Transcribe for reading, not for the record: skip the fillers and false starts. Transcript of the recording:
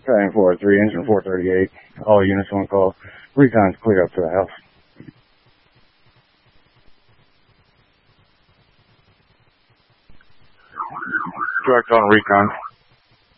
Battalion 403, engine 438. All units on call. Recon's clear up to the house. Direct on recon.